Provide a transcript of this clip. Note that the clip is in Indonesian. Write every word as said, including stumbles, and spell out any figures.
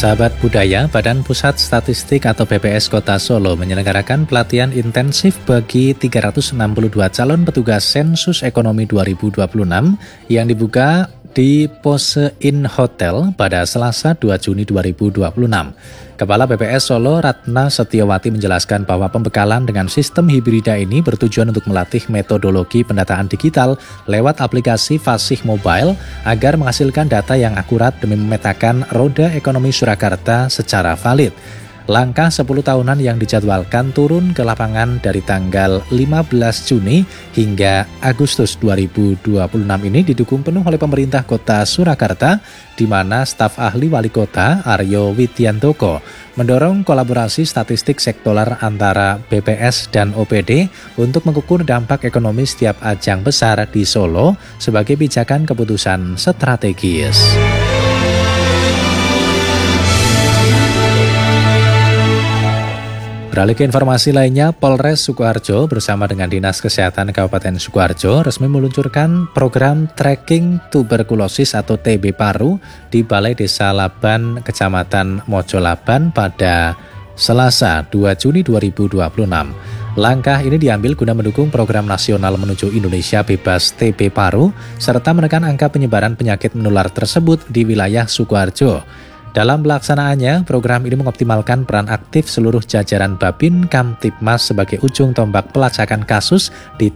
Sahabat budaya, Badan Pusat Statistik atau B P S Kota Solo menyelenggarakan pelatihan intensif bagi tiga ratus enam puluh dua calon petugas Sensus Ekonomi dua ribu dua puluh enam yang dibuka di Pose Inn Hotel pada Selasa dua Juni dua ribu dua puluh enam. Kepala B P S Solo Ratna Setiawati menjelaskan bahwa pembekalan dengan sistem hibrida ini bertujuan untuk melatih metodologi pendataan digital lewat aplikasi Fasih Mobile agar menghasilkan data yang akurat demi memetakan roda ekonomi Surakarta secara valid. Langkah sepuluh tahunan yang dijadwalkan turun ke lapangan dari tanggal lima belas Juni hingga Agustus dua ribu dua puluh enam ini didukung penuh oleh pemerintah kota Surakarta, di mana staf ahli wali kota Aryo Widyantoko mendorong kolaborasi statistik sektoral antara B P S dan O P D untuk mengukur dampak ekonomi setiap ajang besar di Solo sebagai pijakan keputusan strategis. Beralih ke informasi lainnya, Polres Sukoharjo bersama dengan Dinas Kesehatan Kabupaten Sukoharjo resmi meluncurkan program tracking tuberkulosis atau T B paru di Balai Desa Laban, Kecamatan Mojolaban pada Selasa dua Juni dua ribu dua puluh enam. Langkah ini diambil guna mendukung program nasional menuju Indonesia bebas T B paru serta menekan angka penyebaran penyakit menular tersebut di wilayah Sukoharjo. Dalam pelaksanaannya, program ini mengoptimalkan peran aktif seluruh jajaran Babin Kamtibmas sebagai ujung tombak pelacakan kasus di